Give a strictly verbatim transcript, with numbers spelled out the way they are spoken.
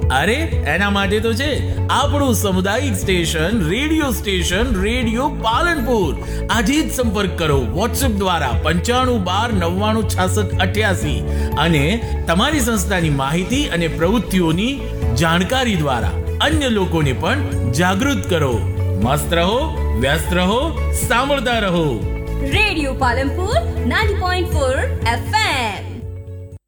અરે એના માટે તો છે આપણું સામુદાયિક station radio station radio Palanpur. આજે જ સંપર્ક કરો વોટ્સએપ દ્વારા પંચાણું બાર નવ્વાણું છાસઠ અઠ્યાસી અને તમારી સંસ્થાની માહિતી અને પ્રવૃત્તિઓની જાણકારી દ્વારા અન્ય લોકોને પણ જાગૃત કરો. મસ્ત રહો, વ્યસ્ત રહો, સાંભળતા રહો. Radio Palanpur ninety point four F M.